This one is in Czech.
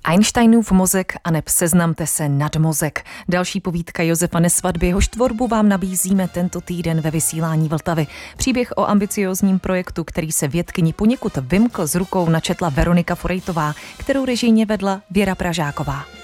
Einsteinův mozek aneb seznamte se nad mozek. Další povídka Josefa Nesvadby, jehož tvorbu vám nabízíme tento týden ve vysílání Vltavy. Příběh o ambiciózním projektu, který se vědkyni poněkud vymkl z rukou, načetla Veronika Forejtová, kterou režijně vedla Věra Pražáková.